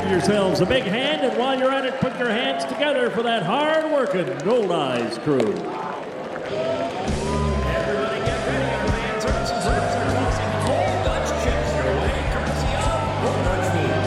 give yourselves a big hand, and while you're at it, put your hands together for that hard-working Gold Eyes crew. Everybody get ready. Our fans are tossing Old Dutch chips your way, courtesy of Old Dutch Food.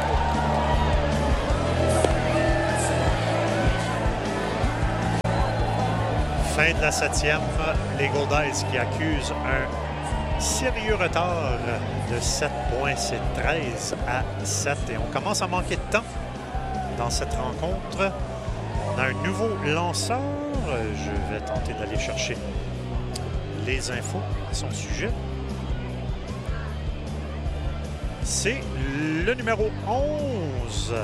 Fin de la 7e, les Gold Eyes qui accusent un sérieux retard de 7 points. C'est 13-7 et on commence à manquer de temps dans cette rencontre. On a un nouveau lanceur. Je vais tenter d'aller chercher les infos à son sujet. C'est le numéro 11.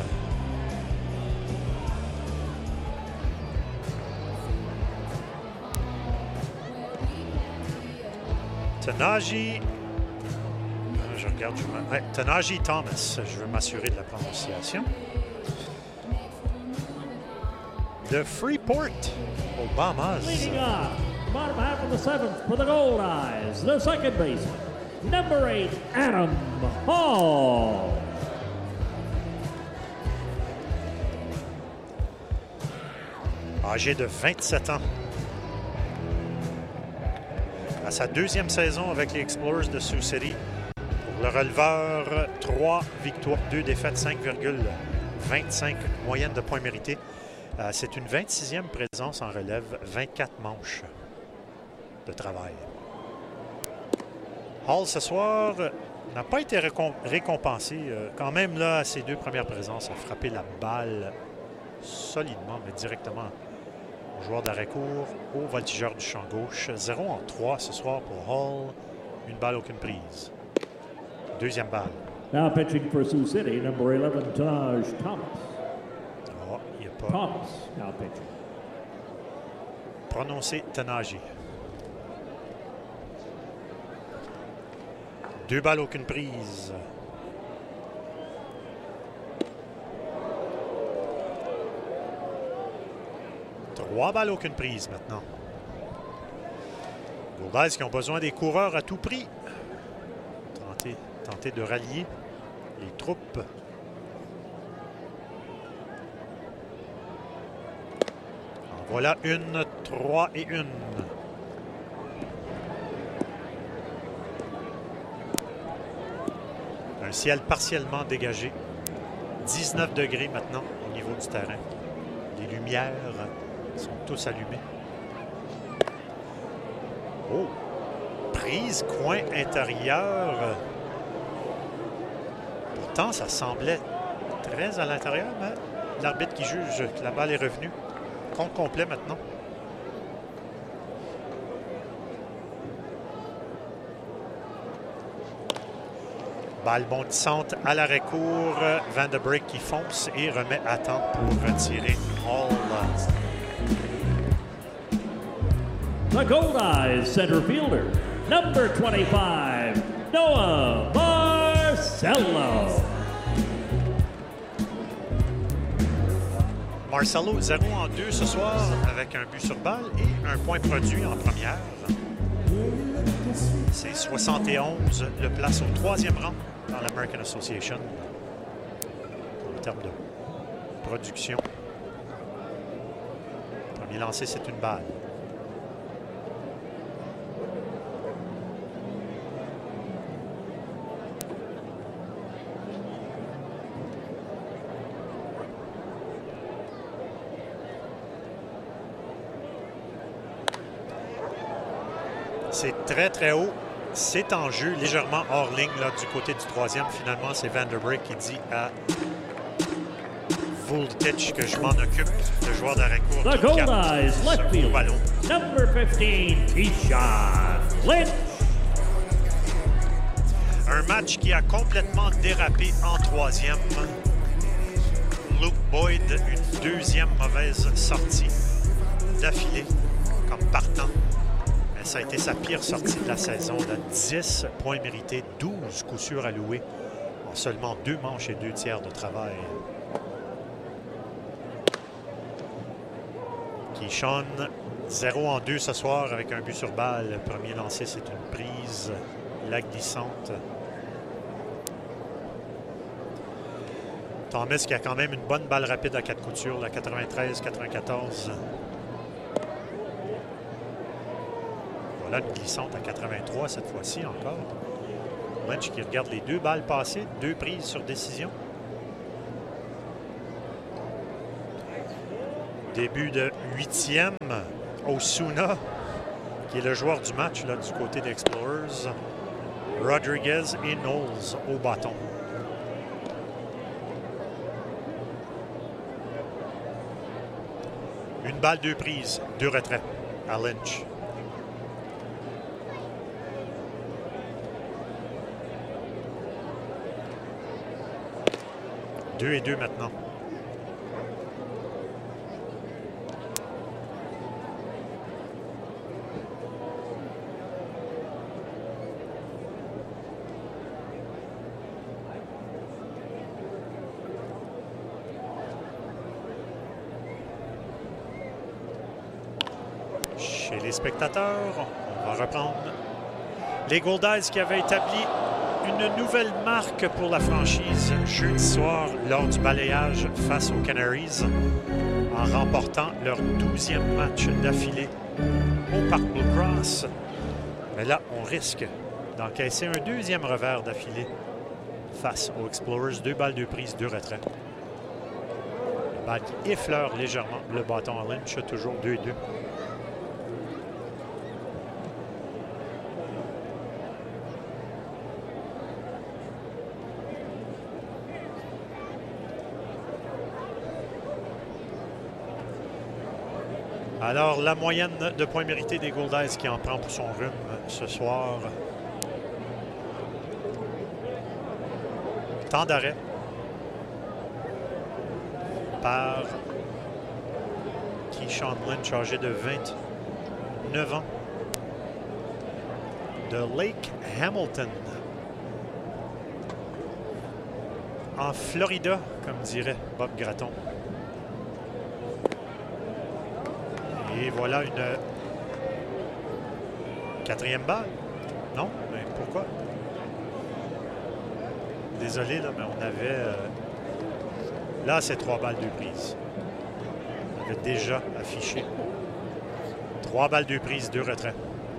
Tenaji, je regarde, Tenaji Thomas, je veux m'assurer de la prononciation. De Freeport, aux Bahamas. Leading off, bottom half of the 7th for the Gold Eyes, the second baseman, number 8, Adam Hall. Âgé de 27 ans. À sa deuxième saison avec les Explorers de Sioux City. Pour le releveur, 3 victoires, 2 défaites, 5,25 moyenne de points mérités. C'est une 26e présence en relève, 24 manches de travail. Hall, ce soir, n'a pas été récompensé. Quand même, là, à ses 2 premières présences, a frappé la balle solidement, mais directement au joueur d'arrêt-court, au voltigeur du champ gauche. 0-3 ce soir pour Hall. Une balle, aucune prise. Deuxième balle. Now pitching for Sioux City, number 11, Taj Thomas. Oh, il n'y a pas Thomas now pitching. prononcé Tenaji. 2 balles, aucune prise. Trois balles, aucune prise maintenant. Gold Eyes qui ont besoin des coureurs à tout prix. Tenter de rallier les troupes. En voilà une, 3 et 1. Un ciel partiellement dégagé. 19 degrés maintenant au niveau du terrain. Les lumières sont tous allumées. Oh! Prise coin intérieur. Pourtant, ça semblait très à l'intérieur, mais l'arbitre qui juge que la balle est revenue. Compte complet maintenant. Balle bondissante à l'arrêt-court. Van de Beek qui fonce et remet à temps pour retirer Hall. The Gold Eyes center fielder, number 25, Noah Marcello. Marcello 0-2 ce soir avec un but sur balle et un point produit en première. C'est 71, le place au 3e rang dans l'American Association en termes de production. Premier lancé, c'est une balle. C'est très, très haut. C'est en jeu, légèrement hors ligne là, du côté du 3e. Finalement, c'est Van der Beek qui dit à Vulditch que je m'en occupe. Le joueur d'arrêt-court The Gold Eyes left field, ballon. number 15, Keyshawn Lynch. Un match qui a complètement dérapé en 3e. Luke Boyd, une deuxième mauvaise sortie d'affilée comme partant. Ça a été sa pire sortie de la saison. Là. 10 points mérités, 12 coups sûrs alloués en seulement 2 manches et 2 tiers de travail. Keyshawn, 0-2 ce soir avec un but sur balle. Le premier lancé, c'est une prise. La glissante. Thomas qui a quand même une bonne balle rapide à 4 coutures, la 93-94. Voilà une glissante à 83 cette fois-ci encore. Lynch qui regarde les 2 balles passées, 2 prises sur décision. Début de 8e. Osuna, qui est le joueur du match là, du côté des Explorers. Rodriguez et Knowles au bâton. Une balle, 2 prises, 2 retraits à Lynch. Deux et 2 maintenant. Chez les spectateurs, on va reprendre les Goldeyes qui avaient établi une nouvelle marque pour la franchise jeudi soir lors du balayage face aux Canaries en remportant leur 12e match d'affilée au Parc Blue Cross. Mais là, on risque d'encaisser un 2e revers d'affilée face aux Explorers. 2 balles, 2 prises, 2 retraits. La balle qui effleure légèrement le bâton à Lynch, toujours 2 et 2. Alors, la moyenne de points mérités des Goldeyes qui en prend pour son rhume ce soir. Temps d'arrêt par Keyshawn Lynch, âgé de 29 ans, de Lake Hamilton, en Florida, comme dirait Bob Gratton. Et voilà une 4e balle. Non? Mais pourquoi? Désolé, là, mais on avait... Là, c'est 3 balles, 2 prises. On avait déjà affiché. 3 balles, 2 prises, 2 retraits.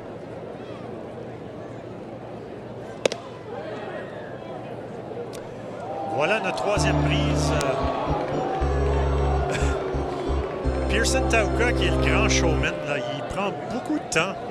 Voilà notre 3e prise. Pearson Tauka, qui est le grand showman, là, il prend beaucoup de temps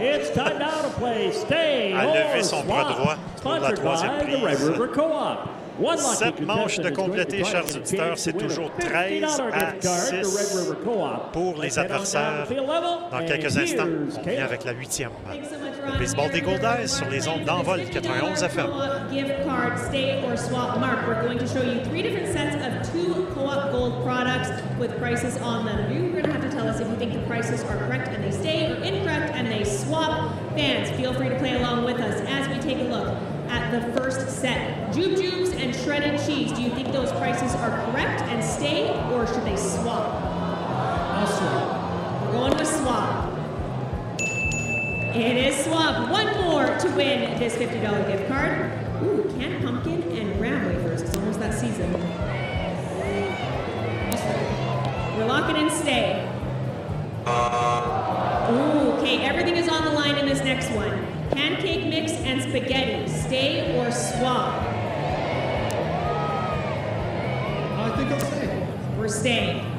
à lever son bras droit pour la 3e prise. 7 manches de compléter, chers auditeurs, c'est toujours 13 à 6 pour les adversaires. Dans quelques instants, on vient avec la 8e. Le baseball des Goldeyes sur les ondes d'Envol 91 FM. Gift card, stay or swap. Mark, we're going to show you 3 different sets of 2 Co-op Gold products with prices on them. You're going to have to tell us if you think the prices are correct and they stay, or incorrect and they swap. Fans, feel free to play along with us as we take a look at the first set. Jube Jubes and shredded cheese. Do you think those prices are correct and stay, or should they swap? I'll swap. We're going with swap. It is swap. One more to win this $50 gift card. Ooh, canned pumpkin and graham wafers. It's almost that season. We're locking in stay. Ooh, okay, everything is on the line in this next one. Pancake mix and spaghetti. Stay or swap? I think I'll stay. We're staying.